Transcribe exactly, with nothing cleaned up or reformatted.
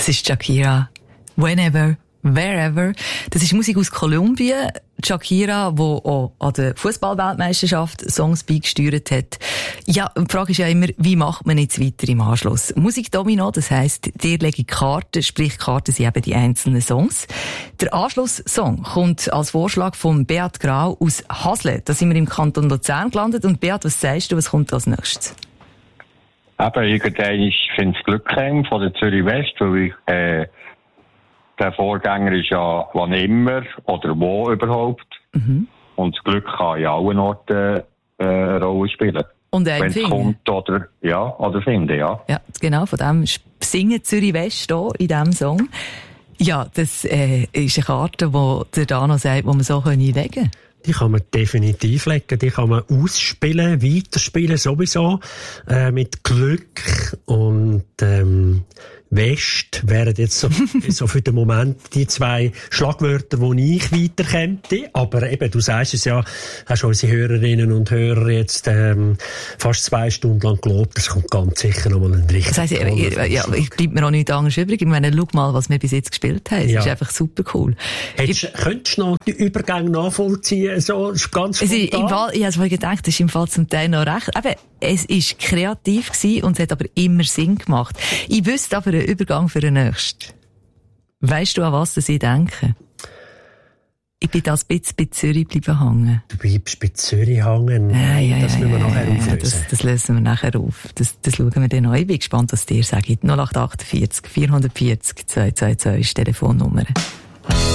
Das ist Shakira. Whenever, wherever. Das ist Musik aus Kolumbien. Shakira, die auch an der Fußball-Weltmeisterschaft Songs beigesteuert hat. Ja, die Frage ist ja immer, wie macht man jetzt weiter im Anschluss? Musikdomino, das heisst, dir lege Karten, sprich Karten sind eben die einzelnen Songs. Der Anschlusssong kommt als Vorschlag von Beat Grau aus Hasle. Da sind wir im Kanton Luzern gelandet. Und Beat, was sagst du, was kommt als nächstes? Eben, irgendwann finde ich Glück heim von der Zürich West, weil ich, äh, der Vorgänger ist ja wann immer oder wo überhaupt. Mhm. Und das Glück kann in allen Orten äh, eine Rolle spielen. Und wenn es kommt oder, ja, oder finden, ja. Ja, genau, von dem singen Zürich West hier in diesem Song. Ja, das äh, ist eine Karte, die der Dano sagt, die man so legen kann. Die kann man definitiv legen, die kann man ausspielen, weiterspielen sowieso, äh, mit Glück und ähm, West wären jetzt so, so für den Moment die zwei Schlagwörter, die ich weiterkäme. Aber eben, du sagst es ja, hast unsere Hörerinnen und Hörer jetzt ähm, fast zwei Stunden lang gelobt, das kommt ganz sicher nochmal ein richtig. Das heisst, ja, ja, ich bleibt mir auch nichts anderes übrig. Ich meine, schau mal, was wir bis jetzt gespielt haben. Das ja. ist einfach super cool. Hättest, ich, könntest du noch die Übergänge nachvollziehen? So, ganz also im Fall, ich habe gedacht, das ist im Fall zum Teil noch recht. Eben, es war kreativ gewesen und es hat aber immer Sinn gemacht. Ich wüsste aber einen Übergang für den nächsten. Weisst du, an was ich denke? Ich bin da ein bisschen bei Zürich bleiben hängen. Du bleibst bei Zürich hängen? Ja, ja, das ja, müssen wir ja, nachher ja, auflösen. Das, das lösen wir nachher auf. Das, das schauen wir dann an. Ich bin gespannt, was dir sagt. null acht acht vier vier vier vier zwei zwei zwei ist die Telefonnummer.